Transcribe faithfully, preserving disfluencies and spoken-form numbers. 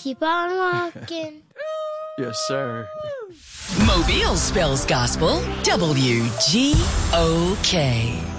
keep on walking. Yes, sir. Mobile spells gospel. W G O K.